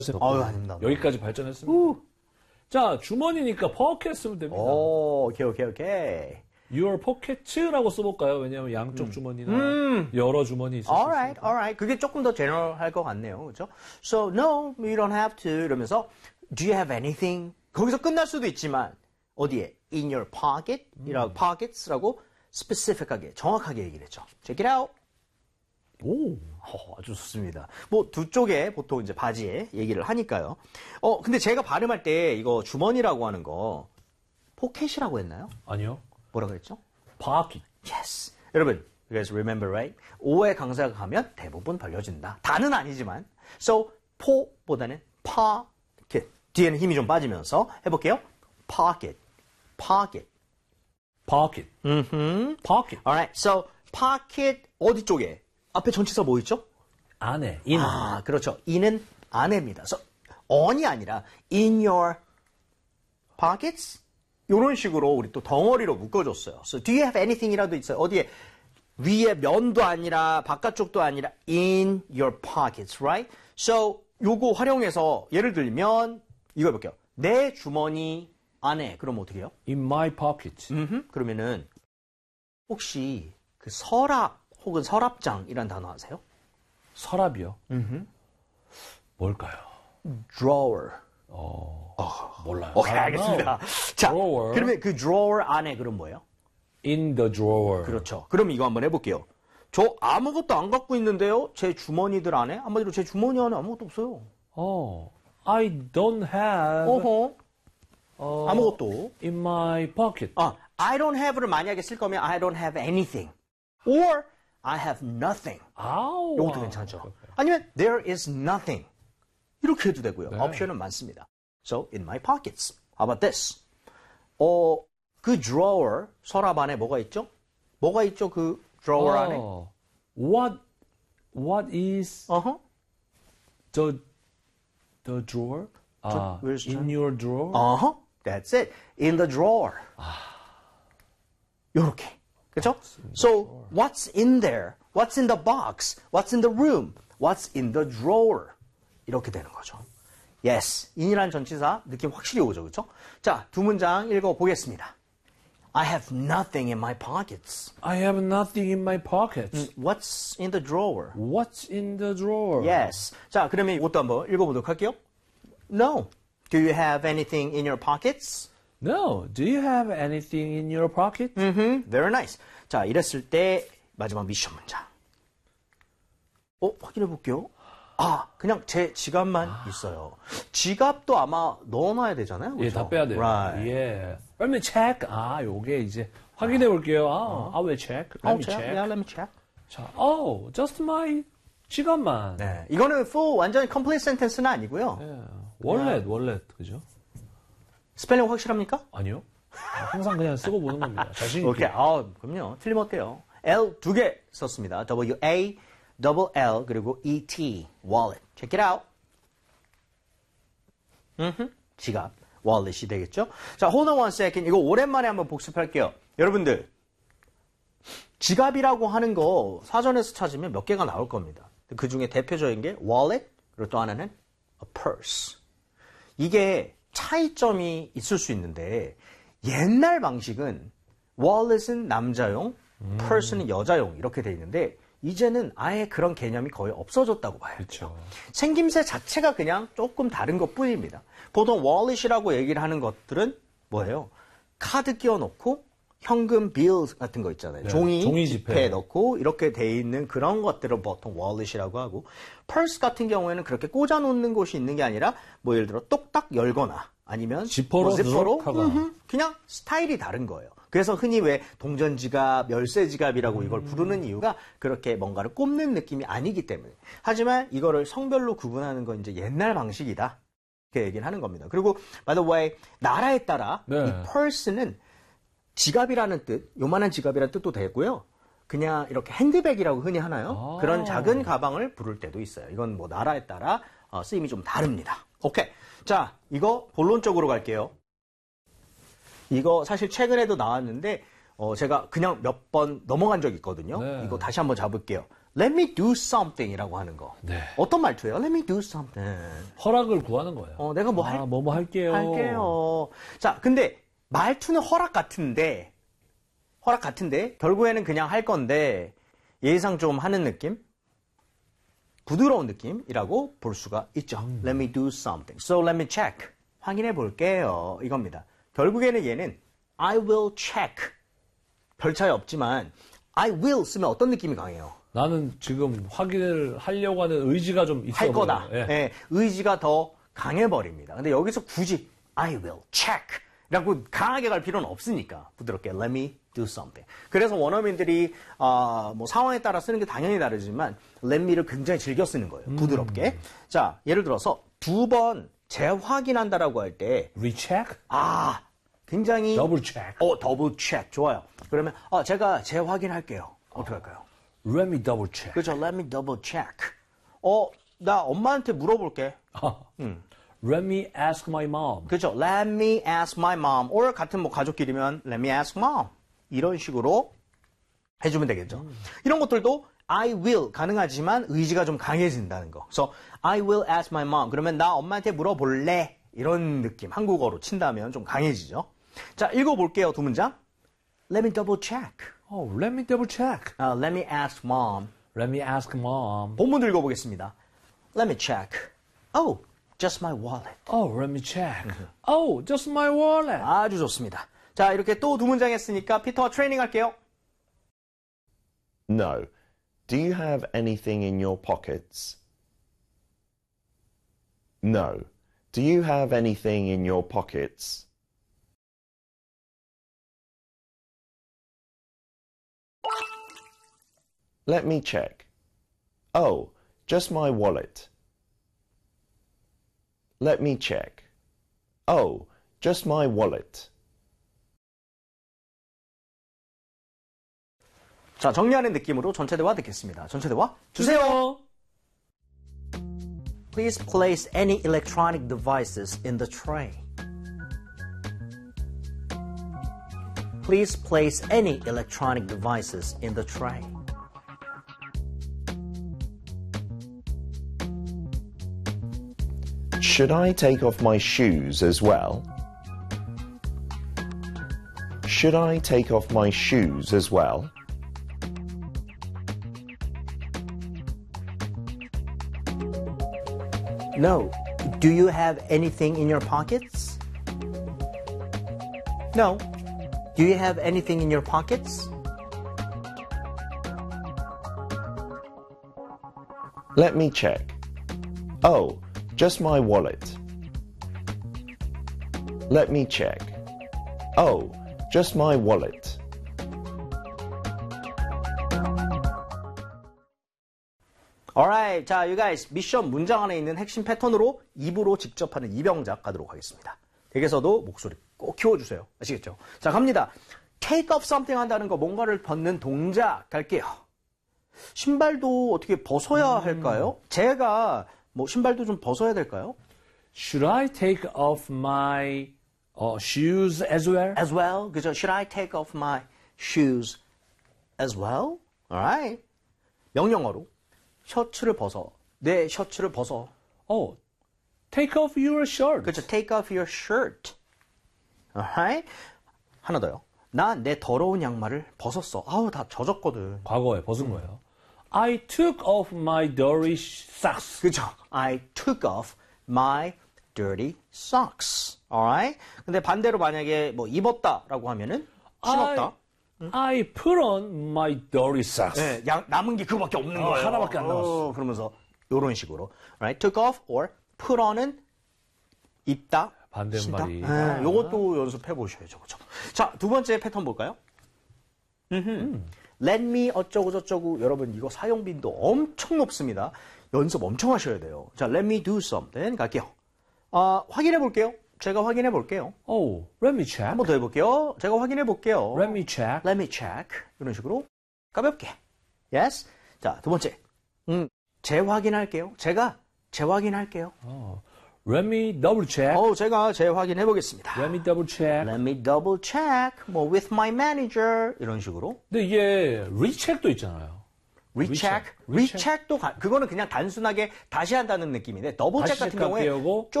아유, 아닙니다. 여기까지 발전했습니다. 자, 주머니니까 pocket 쓰면 됩니다. 오케이. Your pockets라고 써볼까요? 왜냐하면 양쪽 주머니나 여러 주머니 있을 수 있으니까. Alright. 그게 조금 더 general할 것 같네요. 그렇죠? So, no, you don't have to. 이러면서, do you have anything? 거기서 끝날 수도 있지만, 어디에? In your pocket? 이라고, pockets라고 specific하게, 정확하게 얘기를 했죠. Check it out. 오, 아주 좋습니다. 뭐, 두 쪽에 보통 이제 바지에 얘기를 하니까요. 근데 제가 발음할 때 이거 주머니라고 하는 거, 포켓이라고 했나요? 아니요. 뭐라 그랬죠? pocket. Yes. 여러분, you guys remember, right? 오의 강사가 가면 대부분 벌려진다. 다는 아니지만. So, 포보다는 pocket. 뒤에는 힘이 좀 빠지면서 해볼게요. pocket. pocket. pocket. Alright. So, pocket 어디 쪽에? 앞에 전치사 뭐 있죠? 안에, in. 그렇죠. in은 안에입니다. So, on이 아니라 in your pockets? 이런 식으로 우리 또 덩어리로 묶어줬어요. So, do you have anything이라도 있어요. 어디에? 위에 면도 아니라 바깥쪽도 아니라 in your pockets, right? So, 요거 활용해서 예를 들면 이거 해볼게요. 내 주머니 안에. 그럼 어떻게 해요? In my pocket. 그러면은 혹시 그 서랍 혹은 서랍장이란 단어 아세요? 서랍이요? 뭘까요? drawer. 몰라요. 오케이, 알겠습니다. 자, drawer. 그러면 그 drawer 안에 그럼 뭐예요? In the drawer. 그렇죠. 그럼 이거 한번 해볼게요. 저 아무것도 안 갖고 있는데요. 제 주머니들 안에. 한마디로 제 주머니 안에 아무것도 없어요. I don't have 아무것도. in my pocket. I don't have를 만약에 쓸 거면 I don't have anything. Or I have nothing. 이것도 괜찮죠. 아니면 there is nothing. 이렇게 해도 되고요. 옵션은 많습니다. So, in my pockets. How about this? 그 drawer, 서랍 안에 뭐가 있죠? 뭐가 있죠? 그 drawer 안에? What is the drawer? where's in your drawer? That's it. In the drawer. 요렇게. 그렇죠? So, what's in there? What's in the box? What's in the room? What's in the drawer? 이렇게 되는 거죠. Yes. in이란 전치사 느낌 확실히 오죠. 그렇죠? 자, 두 문장 읽어보겠습니다. I have nothing in my pockets. I have nothing in my pockets. What's in the drawer? What's in the drawer? Yes. 자, 그러면 이것도 한번 읽어보도록 할게요. No. Do you have anything in your pockets? No. Do you have anything in your pocket? Very nice. 자, 이랬을 때 마지막 미션 문장. 확인해 볼게요. 그냥 제 지갑만 있어요. 지갑도 아마 넣어놔야 되잖아요. 그렇죠? 예, 다 빼야 돼요. Right. 예. Let me check. 요게 이제 확인해 볼게요. I will check. Let me check. Yeah, let me check. 자, just my 지갑만. 네, 이거는 full 완전히 complete sentence는 아니고요. 예. 월렛, 그죠? 스펠링 확실합니까? 아니요. 항상 그냥 쓰고 보는 겁니다. 자신 있게. 오케이. 그럼요. 틀리면 어때요? L 2개 썼습니다. W-A, double L, 그리고 E-T, wallet. Check it out. 지갑, wallet이 되겠죠? 자, hold on one second. 이거 오랜만에 한번 복습할게요. 여러분들, 지갑이라고 하는 거 사전에서 찾으면 몇 개가 나올 겁니다. 그 중에 대표적인 게 wallet, 그리고 또 하나는 a purse. 이게 차이점이 있을 수 있는데 옛날 방식은 wallet은 남자용, purse는 여자용 이렇게 돼 있는데 이제는 아예 그런 개념이 거의 없어졌다고 봐요. 그렇죠. 생김새 자체가 그냥 조금 다른 것뿐입니다. 보통 wallet이라고 얘기를 하는 것들은 뭐예요? 카드 끼워놓고 현금 빌 같은 거 있잖아요. 네, 종이 지폐. 지폐에 넣고 이렇게 돼 있는 그런 것들을 보통 wallet이라고 하고 펄스 같은 경우에는 그렇게 꽂아놓는 곳이 있는 게 아니라 뭐 예를 들어 똑딱 열거나 아니면 지퍼로 뭐 지퍼로 하거나. 그냥 스타일이 다른 거예요. 그래서 흔히 왜 동전지갑, 열쇠지갑이라고 이걸 부르는 이유가 그렇게 뭔가를 꼽는 느낌이 아니기 때문에. 하지만 이거를 성별로 구분하는 건 이제 옛날 방식이다. 이렇게 얘기를 하는 겁니다. 그리고 by the way, 나라에 따라 네. 이 펄스는 지갑이라는 뜻, 요만한 지갑이라는 뜻도 되고요. 그냥 이렇게 핸드백이라고 흔히 하나요? 그런 작은 가방을 부를 때도 있어요. 이건 뭐 나라에 따라 쓰임이 좀 다릅니다. 오케이. 자, 이거 본론적으로 갈게요. 이거 사실 최근에도 나왔는데 제가 그냥 몇 번 넘어간 적이 있거든요. 네. 이거 다시 한번 잡을게요. let me do something이라고 하는 거. 네. 어떤 말투예요? let me do something. 허락을 구하는 거예요. 내가 뭐 뭐 할게요. 할게요. 자, 근데 말투는 허락 같은데 결국에는 그냥 할 건데 예의상 좀 하는 느낌? 부드러운 느낌이라고 볼 수가 있죠. Let me do something. So let me check. 확인해 볼게요. 이겁니다. 결국에는 얘는 I will check. 별 차이 없지만 I will 쓰면 어떤 느낌이 강해요? 나는 지금 확인을 하려고 하는 의지가 좀 있어 할 거다. 보여요. 예. 예, 의지가 더 강해버립니다. 근데 여기서 굳이 I will check 라고 강하게 갈 필요는 없으니까 부드럽게 Let me do something. 그래서 원어민들이 뭐 상황에 따라 쓰는 게 당연히 다르지만 Let me를 굉장히 즐겨 쓰는 거예요. 부드럽게. 자, 예를 들어서 2번 재확인한다라고 할 때 recheck? 굉장히 double check. 더블 체크. 좋아요. 그러면 제가 재확인할게요. 어떻게 할까요? Let me double check. 그렇죠. Let me double check. 나 엄마한테 물어볼게. Let me ask my mom. 그렇죠. Let me ask my mom. or 같은 뭐 가족끼리면 Let me ask mom. 이런 식으로 해주면 되겠죠. 이런 것들도 I will 가능하지만 의지가 좀 강해진다는 거. 그래서 I will ask my mom. 그러면 나 엄마한테 물어볼래. 이런 느낌. 한국어로 친다면 좀 강해지죠. 자, 읽어볼게요. 두 문장. Let me double check. Let me double check. Let me ask mom. Let me ask mom. 본문도 읽어보겠습니다. Let me check. Just my wallet. Let me check. Just my wallet. 아주 좋습니다. 자, 이렇게 또 두 문장 했으니까 피터와 트레이닝 할게요. No. Do you have anything in your pockets? No. Do you have anything in your pockets? Let me check. Just my wallet. Let me check. Just my wallet. 자, 정리하는 느낌으로 전체 대화 듣겠습니다. 전체 대화 주세요. Please place any electronic devices in the tray. Please place any electronic devices in the tray. Should I take off my shoes as well? Should I take off my shoes as well? No. Do you have anything in your pockets? No. Do you have anything in your pockets? Let me check. Just my wallet. Let me check. Just my wallet. Alright, 자, you guys, 미션 문장 안에 있는 핵심 패턴으로 입으로 직접 하는 이병작 가도록 하겠습니다. 댁에서도 목소리 꼭 키워주세요. 아시겠죠? 자, 갑니다. Take off something 한다는 거, 뭔가를 벗는 동작 갈게요. 신발도 어떻게 벗어야 할까요? 제가 뭐 신발도 좀 벗어야 될까요? Should I take off my shoes as well? As well, 그죠? Should I take off my shoes as well? Alright. 명령어로 셔츠를 벗어. 내 셔츠를 벗어. Take off your shirt. 그렇죠. Take off your shirt. Alright. 하나 더요. 나 내 더러운 양말을 벗었어. 다 젖었거든. 과거에 벗은 거예요. I took off my dirty socks. 그렇죠. I took off my dirty socks. Alright. 근데 반대로 만약에 뭐 입었다라고 하면은 신었다. I put on my dirty socks. 네, 남은 게 그거밖에 없는 거예요. 하나밖에 안 남았어. 그러면서 이런 식으로. Right? Took off or put on은 입다. 반대말이. 네, 요것도 연습해 보셔야죠. 그렇죠? 자, 두 번째 패턴 볼까요? Let me 어쩌고 저쩌고. 여러분 이거 사용 빈도 엄청 높습니다. 연습 엄청 하셔야 돼요. 자, let me do something 갈게요. 확인해 볼게요. 제가 확인해 볼게요. Let me check. 한 번 더 해볼게요. 제가 확인해 볼게요. Let me check. Let me check. 이런 식으로 가볍게. Yes. 자, 두 번째. 재확인할게요. 제가 재확인할게요. Let me double check. 제가 재확인해 보겠습니다. Let me double check. Let me double check. 뭐 with my manager 이런 식으로. 근데 이게 recheck도 있잖아요. recheck, recheck도 그거는 그냥 단순하게 다시 한다는 느낌인데 더블 체크 다시 같은 경우에 체크하고